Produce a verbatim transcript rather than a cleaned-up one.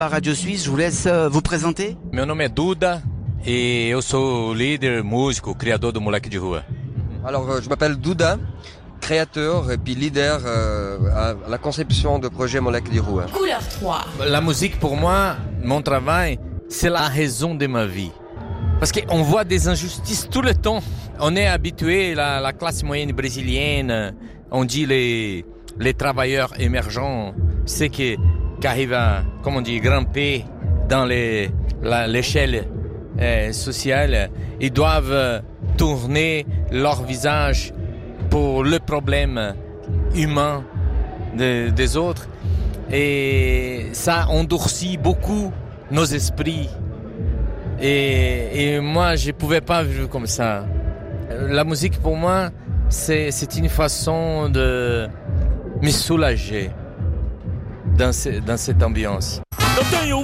Radio Suisse, je vous laisse uh, vous présenter. Meu nome é Duda e eu sou líder, músico, criador do Moleque de Rua. Alors, euh, je m'appelle Duda, créateur et puis leader euh, à la conception de projet Moleque de Rua. Couleur trois. La musique, pour moi, mon travail, c'est la raison de ma vie. Parce qu'on voit des injustices tout le temps. On est habitué, la, la classe moyenne brésilienne, on dit les, les travailleurs émergents, c'est qui, qui arrivent à, comme on dit, grimper dans les, la, l'échelle euh, sociale. Ils doivent tourner leur visage pour le problème humain de, des autres. Et ça endurcit beaucoup nos esprits. Et, et moi, je ne pouvais pas vivre comme ça. La musique, pour moi, c'est, c'est une façon de me soulager dans, ce, dans cette ambiance.